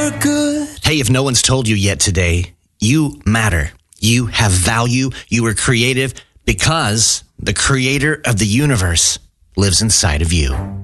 for good. Hey, if no one's told you yet today, you matter. You have value. You are creative because the creator of the universe lives inside of you.